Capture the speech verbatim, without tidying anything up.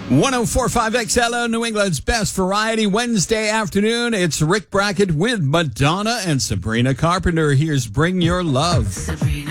one oh four point five X L O, New England's best variety. Wednesday afternoon, it's Rick Brackett with Madonna and Sabrina Carpenter. Here's Bring Your Love. Sabrina.